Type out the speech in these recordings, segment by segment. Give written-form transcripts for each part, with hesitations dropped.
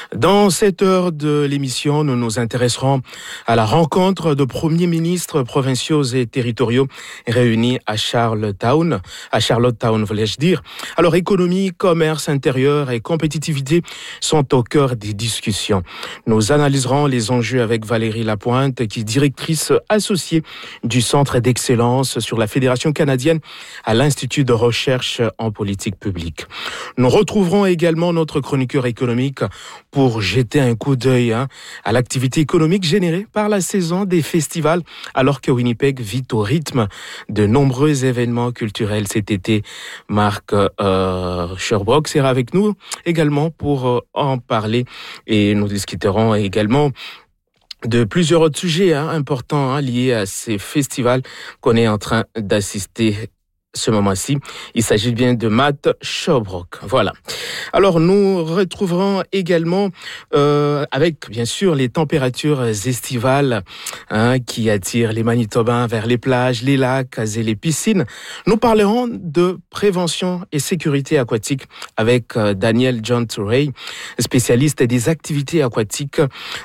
Dans cette heure de l'émission, nous nous intéresserons à la rencontre de premiers ministres provinciaux et territoriaux réunis à Charlottetown, voulais-je dire. Alors, économie, commerce intérieur et compétitivité sont au cœur des discussions. Nous analyserons les enjeux avec Valérie Lapointe, qui est directrice associée du Centre d'excellence sur la Fédération canadienne à l'Institut de recherche en politique publique. Nous retrouverons également notre chroniqueur économique pour jeter un coup d'œil à l'activité économique générée par la saison des festivals, alors que Winnipeg vit au rythme de nombreux événements culturels cet été. Marc Sherbrooke sera avec nous également pour en parler, et nous discuterons également de plusieurs autres sujets importants liés à ces festivals qu'on est en train d'assister ce moment-ci. Il s'agit bien de Matt Sherbrooke. Voilà. Alors, nous retrouverons également avec, bien sûr, les températures estivales qui attirent les Manitobains vers les plages, les lacs et les piscines. Nous parlerons de prévention et sécurité aquatique avec Daniel John Touray, spécialiste des activités aquatiques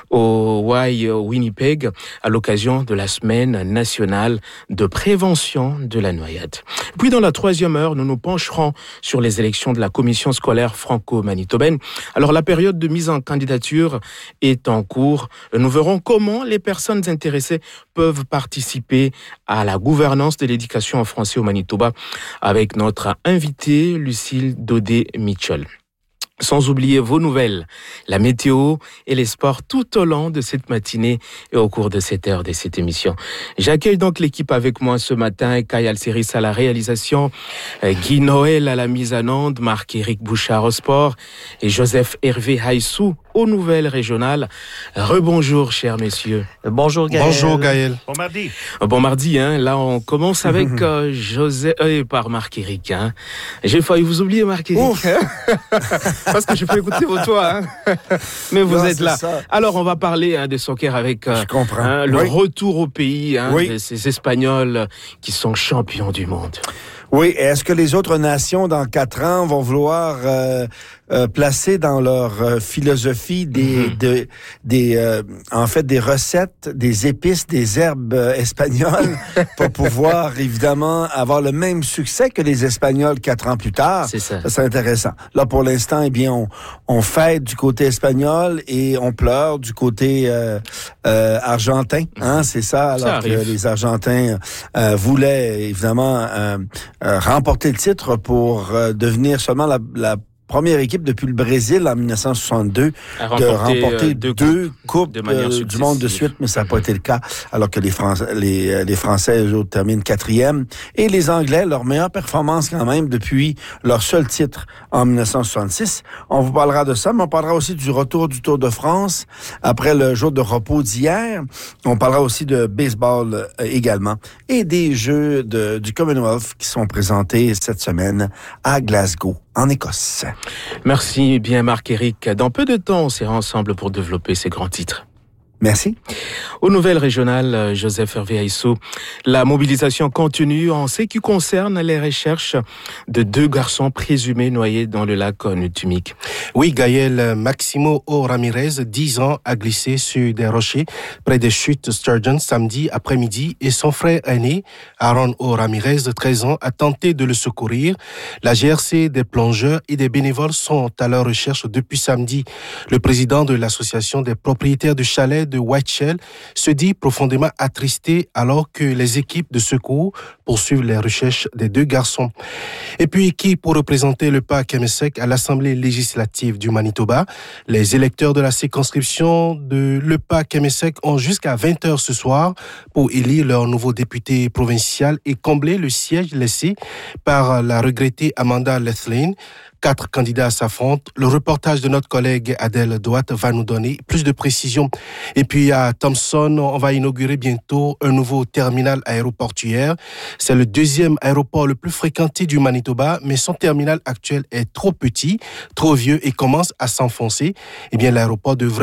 au Y Winnipeg à l'occasion de la semaine nationale de prévention de la noyade. Puis dans la troisième heure, nous nous pencherons sur les élections de la commission scolaire franco-manitobaine. Alors la période de mise en candidature est en cours. Nous verrons comment les personnes intéressées peuvent participer à la gouvernance de l'éducation en français au Manitoba avec notre invitée Lucille Daudet-Mitchell. Sans oublier vos nouvelles, la météo et les sports tout au long de cette matinée et au cours de cette heure de cette émission. J'accueille donc l'équipe avec moi ce matin, Kay Alceris à la réalisation, Guy Noël à la mise en onde, Marc-Éric Bouchard au sport et Joseph Hervé Haïssou aux nouvelles régionales. Rebonjour, chers messieurs. Bonjour, Gaël. Bonjour, Gaël. Bon mardi. Bon mardi, là on commence avec Joseph, par Marc-Éric. J'ai failli vous oublier, Marc-Éric. Parce que je peux écouter vos toits. Mais vous êtes là. Ça. Alors, on va parler de soccer avec le retour au pays de ces Espagnols qui sont champions du monde. Oui, est-ce que les autres nations, dans 4 ans, vont vouloir placer dans leur philosophie des recettes, des épices, des herbes espagnoles pour pouvoir, évidemment, avoir le même succès que les Espagnols 4 ans plus tard? C'est ça. C'est intéressant. Là, pour l'instant, eh bien, on fête du côté espagnol et on pleure du côté argentin. C'est ça, alors que les Argentins voulaient, évidemment, remporter le titre pour devenir seulement la première équipe depuis le Brésil en 1962 de remporter deux coupes du monde de suite, mais ça n'a pas été le cas, alors que les Français eux autres, terminent 4e. Et les Anglais, leur meilleure performance quand même depuis leur seul titre en 1966. On vous parlera de ça, mais on parlera aussi du retour du Tour de France après le jour de repos d'hier. On parlera aussi de baseball également et des Jeux du Commonwealth qui sont présentés cette semaine à Glasgow, en Écosse. Merci bien Marc-Éric. Dans peu de temps, on sera ensemble pour développer ces grands titres. Merci. Aux nouvelles régionales, Joseph Hervé Haïssou, la mobilisation continue en ce qui concerne les recherches de 2 garçons présumés noyés dans le lac Nutumik. Oui, Gaël, Maximo O. Ramirez, 10 ans, a glissé sur des rochers près des chutes Sturgeon samedi après-midi et son frère aîné, Aaron O. Ramirez, de 13 ans, a tenté de le secourir. La GRC, des plongeurs et des bénévoles sont à leur recherche depuis samedi. Le président de l'association des propriétaires du chalet de Whiteshell se dit profondément attristé alors que les équipes de secours poursuivent les recherches des 2 garçons. Et puis, qui pour représenter le Pas-Kemesek à l'Assemblée législative du Manitoba? Les électeurs de la circonscription de le Pas-Kemesek ont jusqu'à 20h ce soir pour élire leur nouveau député provincial et combler le siège laissé par la regrettée Amanda Lethlin. 4 candidats s'affrontent. Le reportage de notre collègue Adèle Douat va nous donner plus de précisions. Et puis à Thompson, on va inaugurer bientôt un nouveau terminal aéroportuaire. C'est le 2e aéroport le plus fréquenté du Manitoba, mais son terminal actuel est trop petit, trop vieux et commence à s'enfoncer. Eh bien, l'aéroport devrait donc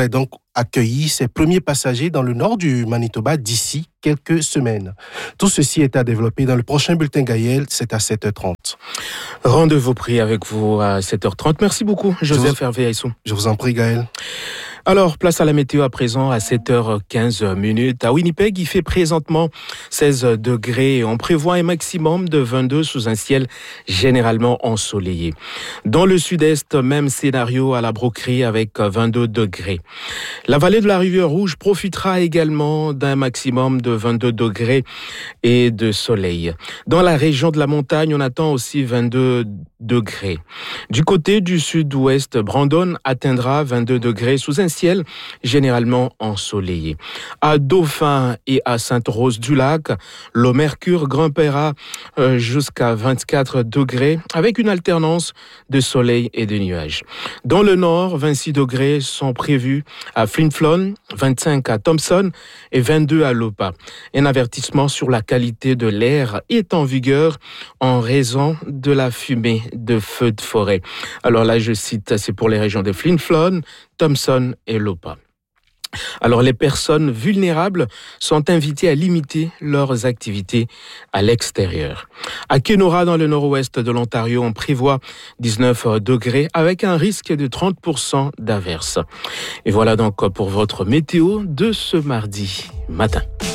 accueilli ses premiers passagers dans le nord du Manitoba d'ici quelques semaines. Tout ceci est à développer dans le prochain bulletin Gaël, c'est à 7h30. Rendez-vous pris avec vous à 7h30. Merci beaucoup, Joseph Hervé Aissou. Je vous en prie, Gaël. Alors, place à la météo à présent à 7h15. À Winnipeg, il fait présentement 16 degrés. On prévoit un maximum de 22 sous un ciel généralement ensoleillé. Dans le sud-est, même scénario à la Broquerie avec 22 degrés. La vallée de la Rivière Rouge profitera également d'un maximum de 22 degrés et de soleil. Dans la région de la montagne, on attend aussi 22 degrés. Du côté du sud-ouest, Brandon atteindra 22 degrés sous un ciel généralement ensoleillé. À Dauphin et à Sainte-Rose-du-Lac, le mercure grimpera jusqu'à 24 degrés avec une alternance de soleil et de nuages. Dans le nord, 26 degrés sont prévus à Flin Flon, 25 à Thompson et 22 à Lopa. Un avertissement sur la qualité de l'air est en vigueur en raison de la fumée de feux de forêt. Alors là, je cite, c'est pour les régions de Flin Flon, Thompson et Lopa. Alors, les personnes vulnérables sont invitées à limiter leurs activités à l'extérieur. À Kenora, dans le nord-ouest de l'Ontario, on prévoit 19 degrés avec un risque de 30% d'averse. Et voilà donc pour votre météo de ce mardi matin.